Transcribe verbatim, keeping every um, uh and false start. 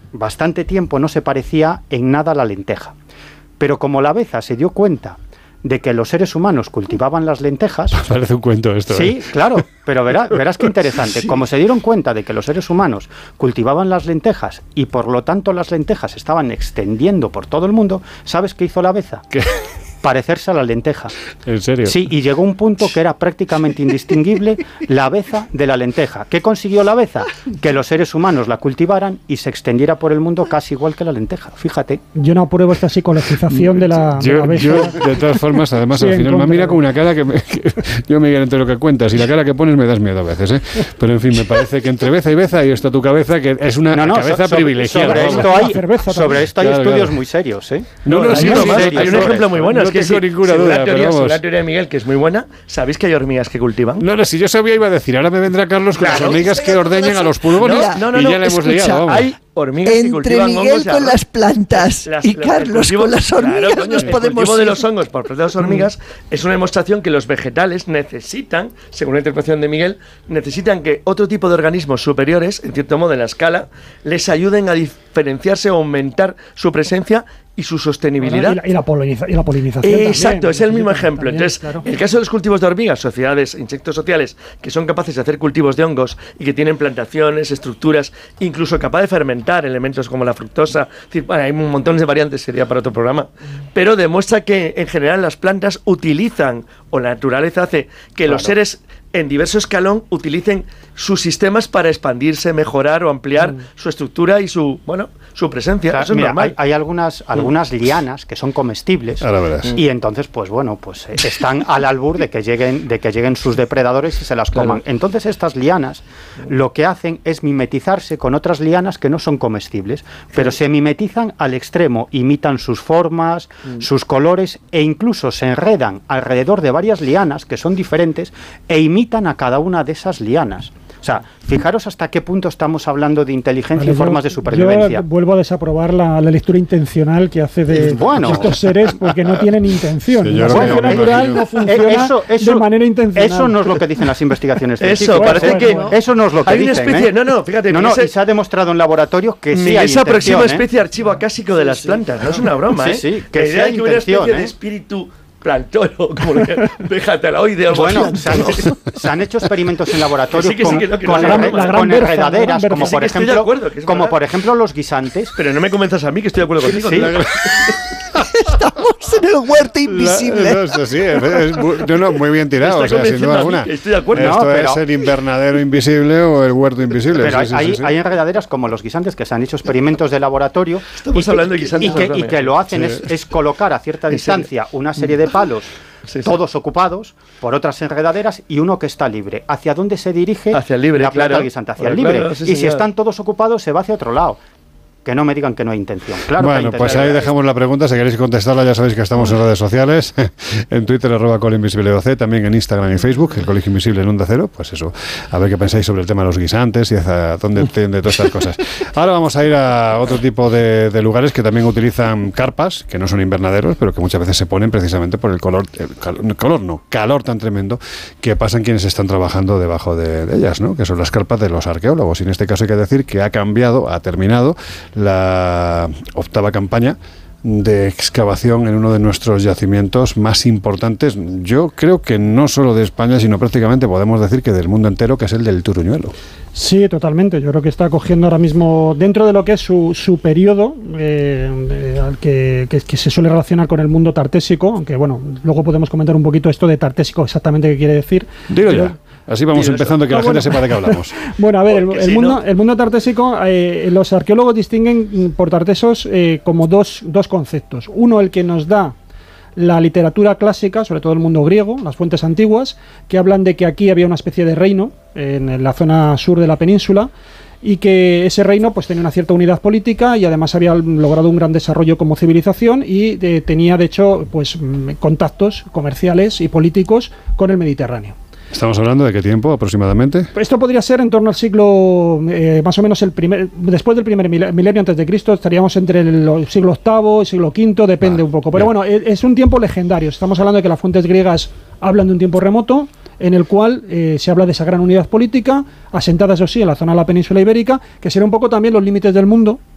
bastante tiempo no se parecía en nada a la lenteja. Pero como la abeza se dio cuenta de que los seres humanos cultivaban las lentejas... Parece un cuento esto. Sí, ¿eh? claro, pero verás, verás qué interesante. Sí. Como se dieron cuenta de que los seres humanos cultivaban las lentejas y por lo tanto las lentejas estaban extendiendo por todo el mundo, ¿sabes qué hizo la abeza? ¿Qué? Parecerse a la lenteja. ¿En serio? Sí, y llegó un punto que era prácticamente indistinguible la abeza de la lenteja. ¿Qué consiguió la abeza? Que los seres humanos la cultivaran y se extendiera por el mundo casi igual que la lenteja. Fíjate. Yo no apruebo esta psicologización de la, yo, de la abeja. Yo, de todas formas, además, sí, al final me mira con una cara que, me, que yo me guío entre lo que cuentas y la cara que pones me das miedo a veces, ¿eh? Pero en fin, me parece que entre beza y beza y está tu cabeza, que es una no, no, cabeza so, privilegiada. Sobre esto hay, sobre esto hay claro, estudios claro. muy serios, ¿eh? No, no, no, sí, no, sí, hay, hay un ejemplo muy bueno. No es que tengo sí, ninguna sí, duda. La teoría, la teoría de Miguel, que es muy buena. ¿Sabéis que hay hormigas que cultivan? No, no, si yo sabía iba a decir, ahora me vendrá Carlos con claro. las hormigas que ordeñan a los pulgones no, no, no, y ya le hemos escucha, liado. Hay hormigas Entre que cultivan Miguel hongos con las plantas las, y Carlos cultivo, con las hormigas claro, coño, nos el podemos cultivo ir. de los hongos por parte de las hormigas mm. es una demostración que los vegetales necesitan, según la interpretación de Miguel, necesitan que otro tipo de organismos superiores, en cierto modo en la escala, les ayuden a diferenciarse o aumentar su presencia y su sostenibilidad. Bueno, y, la, y, la poliniza, y la polinización eh, Exacto, también, es el mismo ejemplo. También, Entonces, claro. el caso de los cultivos de hormigas, sociedades, insectos sociales, que son capaces de hacer cultivos de hongos y que tienen plantaciones, estructuras, incluso capaz de fermentar elementos como la fructosa. Es decir, bueno, hay un montón de variantes, sería para otro programa. Pero demuestra que, en general, las plantas utilizan, o la naturaleza hace, que claro. los seres en diverso escalón utilicen sus sistemas para expandirse, mejorar o ampliar mm. su estructura y su, bueno, su presencia. Claro, eso es mira, normal. Hay, hay algunas, algunas lianas que son comestibles y entonces, pues bueno, pues eh, están al albur de que lleguen, de que lleguen sus depredadores y se las coman. Claro. Entonces estas lianas lo que hacen es mimetizarse con otras lianas que no son comestibles, pero se mimetizan al extremo, imitan sus formas, mm. sus colores e incluso se enredan alrededor de varias lianas que son diferentes e imitan a cada una de esas lianas. O sea, fijaros hasta qué punto estamos hablando de inteligencia vale, y formas yo, de supervivencia. Yo vuelvo a desaprobar la, la lectura intencional que hace de bueno. estos seres porque no tienen intención. Sí, la selección natural no funciona eso, eso, de manera intencional. Eso no es lo que dicen las investigaciones científicas. Eso, parece bueno, que bueno. Eso no es lo que hay dicen. Una especie, ¿eh? No, no, fíjate. No, no, ese, y se ha demostrado en laboratorio que sí hay esa próxima ¿eh? especie de archivo acásico de las sí, plantas. Sí. No es una broma, sí, ¿eh? Sí, que la idea sí de que hubiera una especie ¿eh? de espíritu plancton o como le vegetaloide o bueno, se han, se han hecho experimentos en laboratorio sí, con, sí, no, con, no, la, la con verja, enredaderas como sí, por ejemplo de acuerdo, que como por ejemplo los guisantes. Pero no me convenzas a mí que estoy de acuerdo contigo. Sí. Estamos en el huerto invisible. La, no, esto sí, es, es, no, no, muy bien tirado, o sea, sin duda alguna. Estoy de acuerdo. Esto no, pero, es el invernadero invisible o el huerto invisible. Pero sí, hay, sí, hay, sí, sí. hay enredaderas como los guisantes que se han hecho experimentos de laboratorio. Estamos y hablando que, de guisantes. Y que, y que lo hacen sí. es, es colocar a cierta distancia una serie de palos. Sí, sí. Todos ocupados por otras enredaderas y uno que está libre. ¿Hacia dónde se dirige hacia el libre, la planta claro. guisante? Hacia el libre. Claro, sí, y si señor. están todos ocupados, se va hacia otro lado. Que no me digan que no hay intención. Claro bueno, que hay pues intención. ahí dejamos la pregunta. Si queréis contestarla, ya sabéis que estamos en redes sociales. En Twitter, arroba Colegio Invisible doce, también en Instagram y Facebook, el Colegio Invisible en Onda Cero. Pues eso, a ver qué pensáis sobre el tema de los guisantes y hacia dónde tiende todas estas cosas. Ahora vamos a ir a otro tipo de, de lugares que también utilizan carpas, que no son invernaderos, pero que muchas veces se ponen precisamente por el color, el calor, color no, calor tan tremendo que pasan quienes están trabajando debajo de, de ellas, ¿no? Que son las carpas de los arqueólogos. Y en este caso hay que decir que ha cambiado, ha terminado la octava campaña de excavación en uno de nuestros yacimientos más importantes, yo creo que no solo de España, sino prácticamente podemos decir que del mundo entero, que es el del Turuñuelo. Sí, totalmente. Yo creo que está cogiendo ahora mismo, dentro de lo que es su, su periodo, eh, eh, al que, que, que se suele relacionar con el mundo tartésico, aunque bueno, luego podemos comentar un poquito esto de tartésico exactamente qué quiere decir. Dilo pero, ya. Así vamos Digo empezando eso. que la no, gente bueno. sepa de qué hablamos. Bueno, a ver, el, el, si mundo, no... el mundo tartésico, eh, los arqueólogos distinguen por tartesos eh, como dos, dos conceptos. Uno, el que nos da la literatura clásica, sobre todo el mundo griego, las fuentes antiguas, que hablan de que aquí había una especie de reino en la zona sur de la península y que ese reino pues tenía una cierta unidad política y además había logrado un gran desarrollo como civilización y eh, tenía de hecho pues contactos comerciales y políticos con el Mediterráneo. ¿Estamos hablando de qué tiempo aproximadamente? Esto podría ser en torno al siglo, eh, más o menos el primer, después del primer milenio antes de Cristo, estaríamos entre el siglo octavo y siglo quinto, depende ah, un poco. Pero bien. bueno, es, es un tiempo legendario. Estamos hablando de que las fuentes griegas hablan de un tiempo remoto, en el cual eh, se habla de esa gran unidad política, asentada, eso sí, en la zona de la península ibérica, que será un poco también los límites del mundo,